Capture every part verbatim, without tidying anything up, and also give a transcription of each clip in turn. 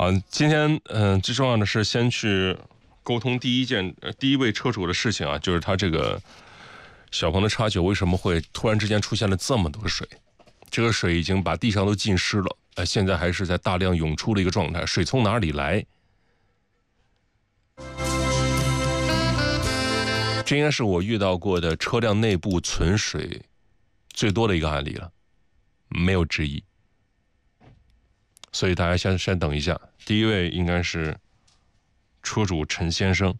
好，今天嗯、呃，最重要的是先去沟通第一件、呃、第一位车主的事情啊，就是他这个小鹏的叉九为什么会突然之间出现了这么多水？这个水已经把地上都浸湿了，呃，现在还是在大量涌出的一个状态。水从哪里来？这应该是我遇到过的车辆内部存水最多的一个案例了，没有之一。所以大家先先等一下，第一位应该是车主陈先生。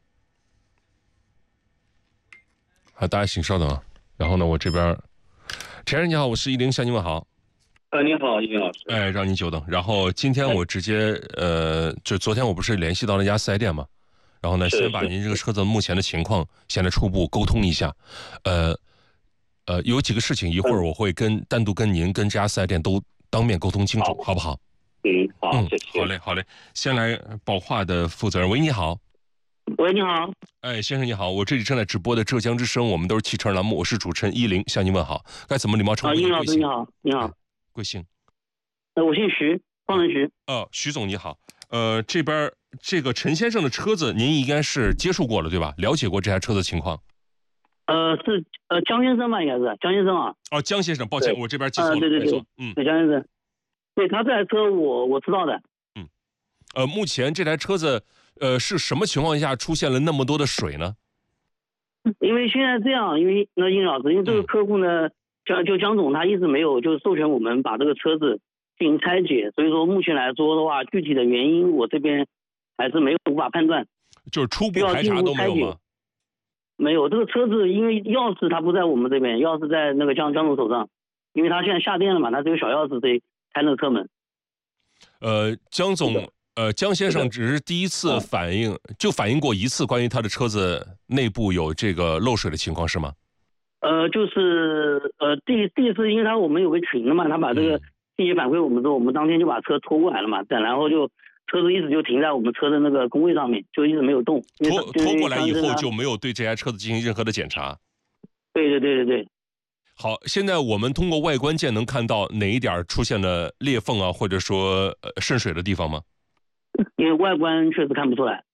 啊，大家请稍等啊。然后呢，我这边，陈先生你好，我是一零向您问好。 呃，你好，一零老师。 哎，让您久等。然后今天我直接呃，就昨天我不是联系到那家四 S 店吗？然后呢，先把您这个车子目前的情况先来初步沟通一下。呃呃，有几个事情一会儿我会跟单独跟您跟这家四 S 店都当面沟通清楚，好, 好不好？ 嗯，好， 嗯， 谢谢。 好嘞，好嘞。先来保话的负责人，喂，你好。 喂，你好。 哎，先生你好，我这里正在直播的浙江之声，我们都是汽车栏目，我是主持人一零，向您问好。该怎么礼貌称呼？ 啊，殷老师你好，你好。 贵姓？ 呃，我姓徐，方文徐。 哦，徐总你好。呃，这边这个陈先生的车子，您应该是接触过了对吧？了解过这台车的情况。 呃，是呃江先生吧，应该是江先生啊。 哦，江先生，抱歉，我这边记错了， 呃、对对对， 没错，嗯， 对江先生，对他这台车我我知道的。 嗯，呃，目前这台车子，呃，是什么情况下出现了那么多的水呢？ 因为现在这样，因为那殷老师，因为这个客户呢，江、嗯、就江总他一直没有就是授权我们把这个车子进行拆解，所以说目前来说的话，具体的原因我这边还是没有无法判断。 就是初步排查都没有吗？ 没有，这个车子因为钥匙它不在我们这边，钥匙在那个江江总手上，因为他现在下店了嘛，他只有小钥匙可以开那个车门。 呃，江总，呃，江先生只是第一次反映，就反映过一次关于他的车子内部有这个漏水的情况是吗？ 呃，就是呃第第一次，因为他我们有个群的嘛，他把这个信息反馈我们之后，我们当天就把车拖过来了嘛，然后就车子一直就停在我们车的那个工位上面，就一直没有动。 拖拖过来以后就没有对这台车子进行任何的检查。 对对对对对。 好，现在我们通过外观件能看到哪一点出现了裂缝啊，或者说呃渗水的地方吗？ 因为外观确实看不出来，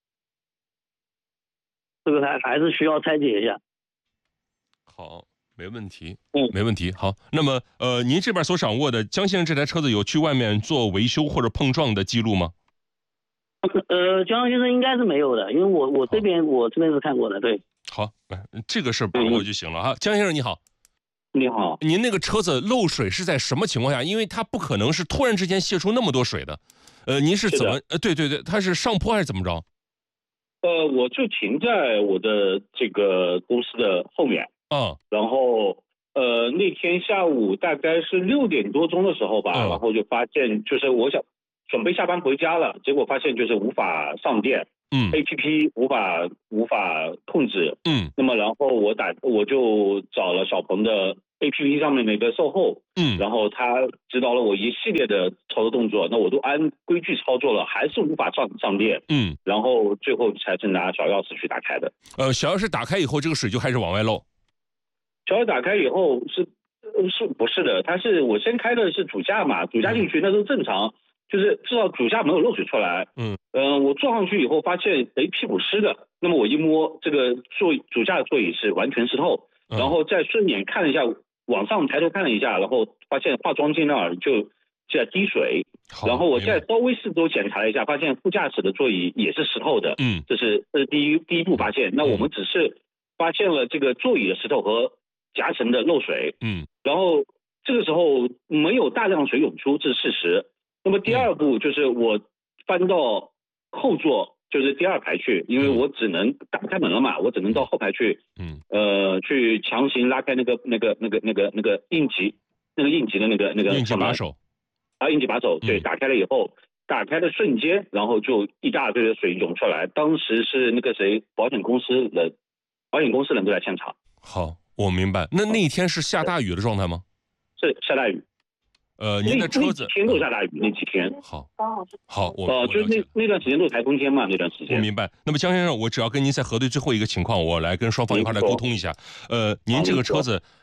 这个还还是需要拆解一下。 好，没问题， 嗯， 没问题。好，那么呃，您这边所掌握的江先生这台车子有去外面做维修或者碰撞的记录吗？ 呃，江先生应该是没有的，因为我我这边我这边是看过的，对。 好，这个事把握就行了哈。江先生你好。 你好， 您那个车子漏水是在什么情况下？因为它不可能是突然之间泄出那么多水的，呃，您是怎么？呃，对对对，它是上坡还是怎么着？ 呃，我就停在我的这个公司的后面， 嗯， 然后呃那天下午大概是六点多钟的时候吧， 嗯、 然后就发现就是我想准备下班回家了，结果发现就是无法上电。 嗯 ，A P P 无法无法控制， 嗯， 那么然后我打我就找了小鹏的 A P P 上面的一个售后， 嗯， 然后他指导了我一系列的操作动作，那我都按规矩操作了，还是无法上上电， 嗯， 然后最后才是拿小钥匙去打开的。 呃，小钥匙打开以后，这个水就开始往外漏。 小钥匙打开以后是是不是的？它是我先开的是主驾嘛，主驾进去那都正常。就是至少主驾没有漏水出来， 嗯， 呃，我坐上去以后发现，哎，屁股湿的。那么我一摸这个座主驾的座椅是完全湿透， 嗯、 然后再顺眼看了一下，往上抬头看了一下，然后发现化妆镜那儿就在滴水。然后我再稍微四周检查了一下，发现副驾驶的座椅也是湿透的。 嗯， 这是这是第一第一步发现。那我们只是发现了这个座椅的湿透和夹层的漏水。 嗯， 然后这个时候没有大量水涌出，这是事实。那么第二步就是我翻到后座，就是第二排去，因为我只能打不开门了嘛，我只能到后排去， 嗯， 呃，去强行拉开那个那个那个那个那个应急那个应急的那个那个应急把手啊，应急把手，对，打开了以后，打开的瞬间，然后就一大堆的水涌出来，当时是那个谁，保险公司人，保险公司人都在现场。 好，我明白。那那一天是下大雨的状态吗？ 是下大雨。 呃，您的车子那几天都下大雨，那几天。 好，好，我呃，就是那那段时间都是台风天嘛，那段时间。 我明白。那么江先生，我只要跟您再核对最后一个情况，我来跟双方一块来沟通一下。呃，您这个车子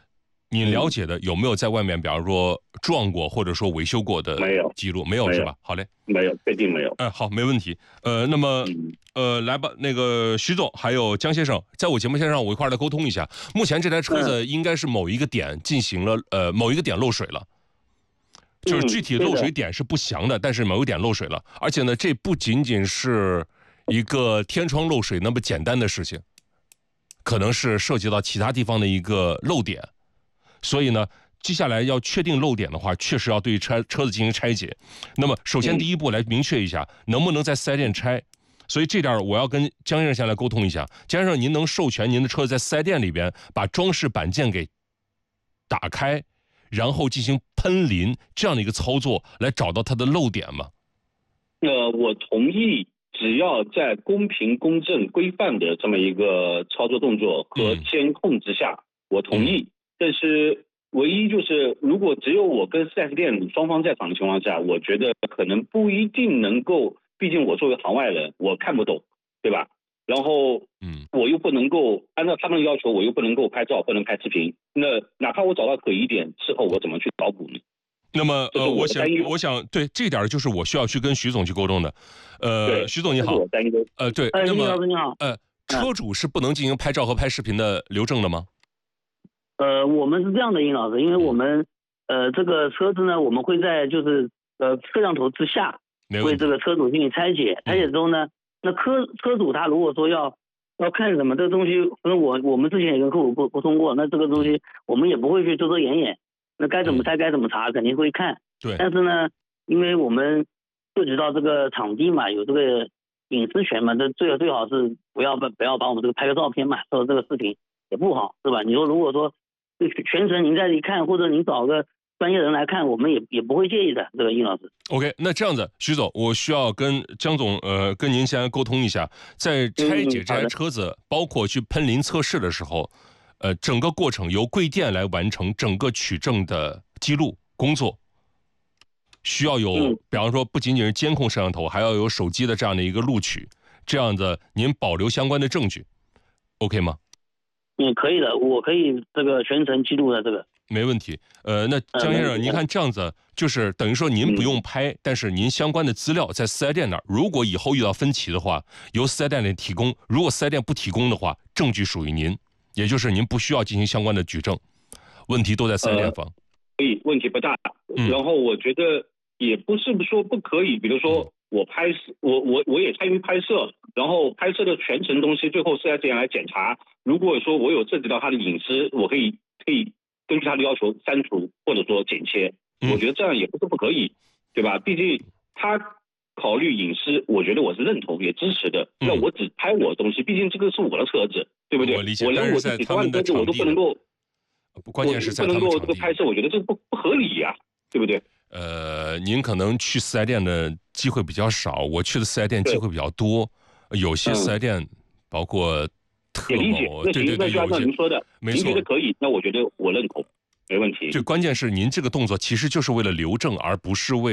你了解的有没有在外面，比方说撞过或者说维修过的没有记录？没有是吧？好嘞， 没有，确定没有。 哎，好，没问题。呃，那么。 嗯呃，来吧，那个徐总还有江先生，在我节目线上，我一块儿来沟通一下。目前这台车子应该是某一个点进行了，呃，某一个点漏水了，就是具体漏水点是不详的，但是某一个点漏水了，而且呢，这不仅仅是一个天窗漏水那么简单的事情，可能是涉及到其他地方的一个漏点，所以呢。接下来要确定漏点的话，确实要对车车子进行拆解。那么，首先第一步来明确一下，能不能在四 S 店拆。所以这点我要跟江先生先来沟通一下。江先生，您能授权您的车子在四 S 店里边把装饰板件给打开，然后进行喷淋这样的一个操作，来找到它的漏点吗？ 呃，我同意，只要在公平、公正、规范的这么一个操作动作和监控之下，嗯、我同意。但是。唯一就是，如果只有我跟四 S 店双方在场的情况下，我觉得可能不一定能够，毕竟我作为行外人，我看不懂，对吧？然后，嗯，我又不能够按照他们的要求，我又不能够拍照，不能拍视频。那哪怕我找到可疑点，事后我怎么去找补呢？ 那么，呃，我想，我想，对这点就是我需要去跟徐总去沟通的。呃，徐总你好，呃，对，那么，呃，车主是不能进行拍照和拍视频的留证的吗？ 呃，我们是这样的，殷老师，因为我们呃这个车子呢，我们会在就是呃摄像头之下为这个车主进行拆解，拆解之后呢，那车车主他如果说要要看什么这个东西，那我我们之前也跟客户沟沟通过，那这个东西我们也不会去遮遮掩掩，那该怎么拆该怎么查肯定会看， 对。 但是呢，因为我们涉及到这个场地嘛，有这个隐私权嘛，这最最好是不要不要把我们这个拍个照片嘛，说这个事情也不好，是吧？你说如果说全程您在这里看，或者您找个专业人来看，我们也也不会介意的。这个殷老师 ，OK， 那这样子，徐总，我需要跟江总，呃，跟您先沟通一下，在拆解这台车子，嗯、包括去喷淋测试的时候，呃，整个过程由贵店来完成整个取证的记录工作，需要有， 嗯、 比方说不仅仅是监控摄像头，还要有手机的这样的一个录取，这样的您保留相关的证据 ，OK 吗？ 嗯，可以的，我可以这个全程记录的这个， 没问题。呃，那江先生，您看这样子，就是等于说您不用拍，嗯、但是您相关的资料在四 S 店那儿，如果以后遇到分歧的话，由四 S 店来提供；如果四 S 店不提供的话，证据属于您，也就是您不需要进行相关的举证，问题都在四 S 店方。 可以，问题不大。嗯、然后我觉得也不是说不可以，比如说我拍摄，我我我也参与拍摄，然后拍摄的全程东西，最后四 S 店来检查。如果说我有涉及到他的隐私，我可以可以根据他的要求删除或者说剪切，我觉得这样也不是不可以，对吧？毕竟他考虑隐私，我觉得我是认同也支持的。那我只拍我的东西，毕竟这个是我的车子，对不对？ 我理解， 我连我自己万车子我都不能够， 关键是在不能够这个拍摄，我觉得这不不合理呀、啊，对不对？ 呃，您可能去四 S 店的机会比较少，我去的四 S 店机会比较多，有些四 S 店包括。 也理解，那行，那就按照您说的，您觉得可以，那我觉得我认同，没问题。 最关键是您这个动作其实就是为了留证，而不是为